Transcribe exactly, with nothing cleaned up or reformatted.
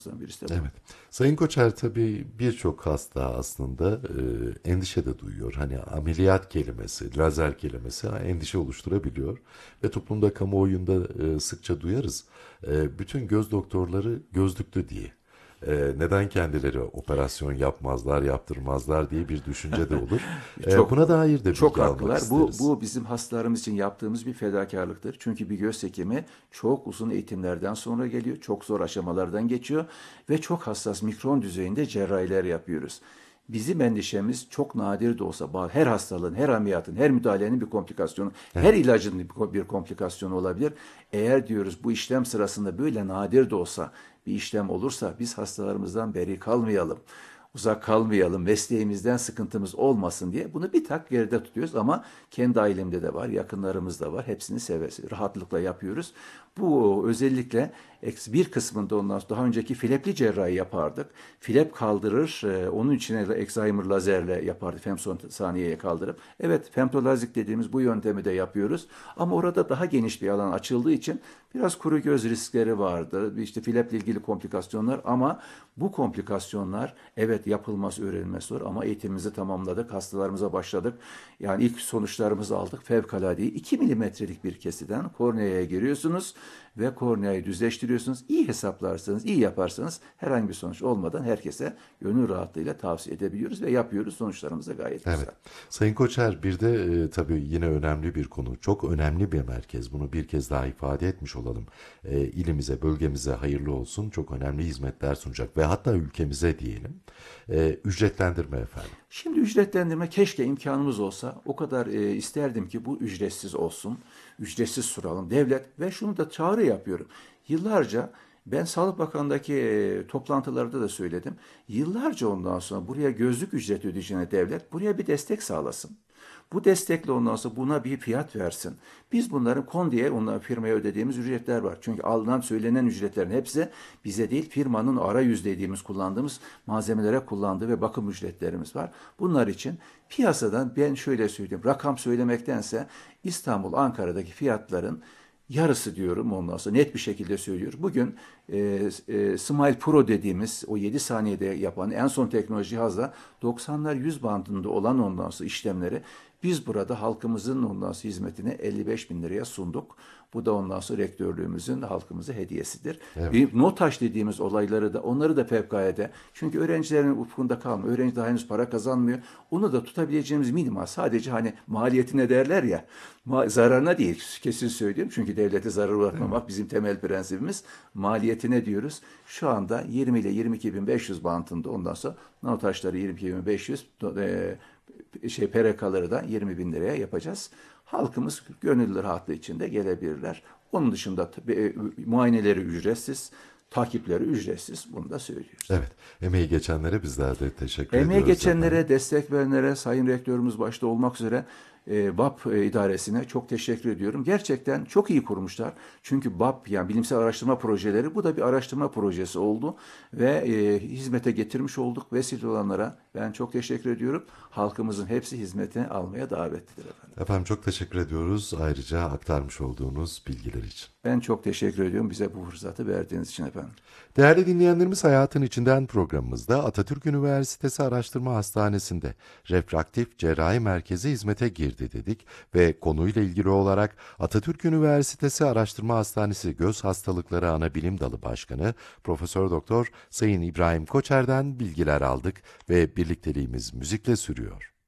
birisi de bu. Evet. Sayın Koçer tabii birçok hasta aslında e, endişe de duyuyor. Hani ameliyat kelimesi, lazer kelimesi endişe oluşturabiliyor. Ve toplumda kamuoyunda e, sıkça duyarız. E, bütün göz doktorları gözlüklü diye. E, neden kendileri operasyon yapmazlar, yaptırmazlar diye bir düşünce de olur. E, Çok buna dair de çok bilgi almak haklılar. Bu isteriz. bu bizim hastalarımız için yaptığımız bir fedakarlıktır. Çünkü bir göz hekimi çok uzun eğitimlerden sonra geliyor, çok zor aşamalardan geçiyor ve çok hassas mikron düzeyinde cerrahiler yapıyoruz. Bizim endişemiz çok nadir de olsa her hastalığın, her ameliyatın, her müdahalenin bir komplikasyonu, her Evet. ilacın bir bir komplikasyonu olabilir. Eğer diyoruz bu işlem sırasında böyle nadir de olsa bir işlem olursa biz hastalarımızdan beri kalmayalım, uzak kalmayalım, mesleğimizden sıkıntımız olmasın diye bunu bir tak geride tutuyoruz ama kendi ailemde de var, yakınlarımız da var. Hepsini seve, rahatlıkla yapıyoruz. Bu özellikle bir kısmında ondan sonra daha önceki filepli cerrahi yapardık. Filep kaldırır, e, onun içine Excimer lazerle yapardık femtosaniyeye kaldırıp. Evet, femtolazik dediğimiz bu yöntemi de yapıyoruz. Ama orada daha geniş bir alan açıldığı için biraz kuru göz riskleri vardı. İşte fileple ilgili komplikasyonlar ama bu komplikasyonlar evet yapılması, öğrenilmesi zor ama eğitimimizi tamamladık, hastalarımıza başladık. Yani ilk sonuçlarımızı aldık. Fevkalade iki milimetrelik bir kesiden korneaya giriyorsunuz ve korneayı düzleştiriyorsunuz. İyi hesaplarsanız, iyi yaparsanız herhangi bir sonuç olmadan herkese gönül rahatlığıyla tavsiye edebiliyoruz ve yapıyoruz. Sonuçlarımız da gayet Evet. güzel. Sayın Koçer bir de e, tabii yine önemli bir konu. Çok önemli bir merkez. Bunu bir kez daha ifade etmiş olalım. E, ilimize, bölgemize hayırlı olsun. Çok önemli hizmetler sunacak ve hatta ülkemize diyelim. E, ücretlendirme efendim. Şimdi ücretlendirme keşke imkanımız olsa o kadar e, isterdim ki bu ücretsiz olsun. Ücretsiz soralım devlet ve şunu da çağrı yapıyorum. Yıllarca ben Sağlık Bakanı'ndaki e, toplantılarda da söyledim. Yıllarca ondan sonra buraya gözlük ücreti ödeyeceğine devlet buraya bir destek sağlasın. Bu destekle ondan sonra buna bir fiyat versin. Biz bunların kon diye onlara firmaya ödediğimiz ücretler var. Çünkü alınan söylenen ücretlerin hepsi bize değil firmanın arayüz dediğimiz kullandığımız malzemelere kullandığı ve bakım ücretlerimiz var. Bunlar için piyasadan ben şöyle söyleyeyim rakam söylemektense İstanbul, Ankara'daki fiyatların yarısı diyorum ondan sonra net bir şekilde söylüyorum. Bugün e, e, Smile Pro dediğimiz o yedi saniyede yapan en son teknoloji cihazla doksanlar yüz bandında olan ondan sonra işlemleri biz burada halkımızın ondan sonra hizmetine elli beş bin liraya sunduk. Bu da ondan sonra rektörlüğümüzün halkımıza hediyesidir. Evet. Bir NOTAŞ dediğimiz olayları da onları da fevkalade. Çünkü öğrencilerin ufkunda kalmıyor. Öğrenci daha henüz para kazanmıyor. Onu da tutabileceğimiz minimal. Sadece hani maliyetine derler ya. Zararına değil kesin söyleyeyim. Çünkü devlete zarar uğratmamak bizim temel prensibimiz. Maliyetine diyoruz. Şu anda yirmi ile yirmi iki bin beş yüz bantında ondan sonra NOTAŞ'ları yirmi iki bin beş yüz e, şey P R K'ları da yirmi bin liraya yapacağız. Halkımız gönüllü rahatlığı içinde gelebilirler. Onun dışında e, muayeneleri ücretsiz, takipleri ücretsiz. Bunu da söylüyoruz. Evet. Emeği geçenlere bizler de teşekkür Emeği ediyoruz efendim. geçenlere, destek verenlere, Sayın Rektörümüz başta olmak üzere e, B A P idaresine çok teşekkür ediyorum. Gerçekten çok iyi kurmuşlar. Çünkü B A P yani bilimsel araştırma projeleri bu da bir araştırma projesi oldu ve e, hizmete getirmiş olduk. Vesile olanlara ben çok teşekkür ediyorum. Halkımızın hepsi hizmetine almaya davetlidir efendim. Efendim çok teşekkür ediyoruz. Ayrıca aktarmış olduğunuz bilgiler için. Ben çok teşekkür ediyorum bize bu fırsatı verdiğiniz için efendim. Değerli dinleyenlerimiz Hayatın İçinden programımızda Atatürk Üniversitesi Araştırma Hastanesi'nde refraktif cerrahi merkezi hizmete girdi dedik ve konuyla ilgili olarak Atatürk Üniversitesi Araştırma Hastanesi Göz Hastalıkları Anabilim Dalı Başkanı Profesör Doktor Sayın İbrahim Koçer'den bilgiler aldık ve birlikteliğimiz müzikle sürüyor.